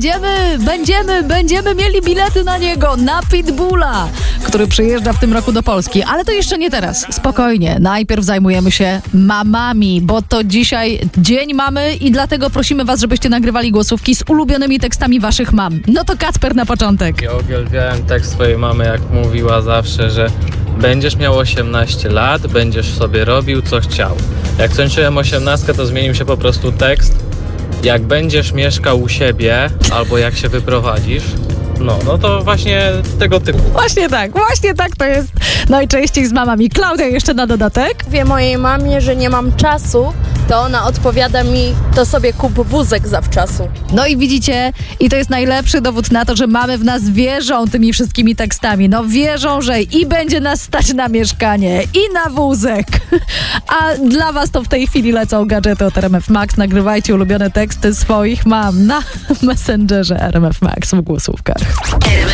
będziemy mieli bilety na niego, na Pitbulla, który przyjeżdża w tym roku do Polski. Ale to jeszcze nie teraz. Spokojnie. Najpierw zajmujemy się mamami, bo to dzisiaj dzień mamy i dlatego prosimy was, żebyście nagrywali głosówki z ulubionymi tekstami waszych mam. No to Kacper na początek. Ja uwielbiałem tekst swojej mamy, jak mówiła zawsze, że będziesz miał 18 lat, będziesz sobie robił co chciał. Jak skończyłem 18, to zmienił się po prostu tekst. Jak będziesz mieszkał u siebie, albo jak się wyprowadzisz, no to właśnie tego typu. Właśnie tak to jest najczęściej z mamami. Klaudia jeszcze na dodatek. Mówię mojej mamie, że nie mam czasu, to ona odpowiada mi, to sobie kup wózek zawczasu. No i widzicie, i to jest najlepszy dowód na to, że mamy w nas wierzą tymi wszystkimi tekstami. No wierzą, że i będzie nas stać na mieszkanie, i na wózek. A dla was to w tej chwili lecą gadżety od RMF Max. Nagrywajcie ulubione teksty swoich mam na Messengerze RMF Max w głosówkach.